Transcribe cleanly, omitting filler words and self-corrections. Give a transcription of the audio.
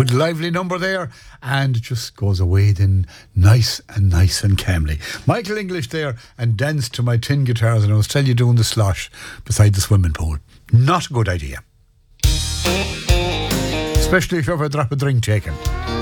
Good lively number there, and it just goes away then nice and calmly. Michael English there, and dance to my tin guitars, and I was telling you doing the slosh beside the swimming pool. Not a good idea. Especially if you have a drop of drink taken.